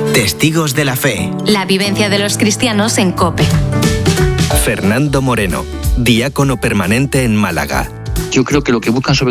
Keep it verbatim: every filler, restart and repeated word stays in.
Testigos de la Fe. La vivencia de los cristianos en COPE. Fernando Moreno, diácono permanente en Málaga. Yo creo que lo que buscan sobre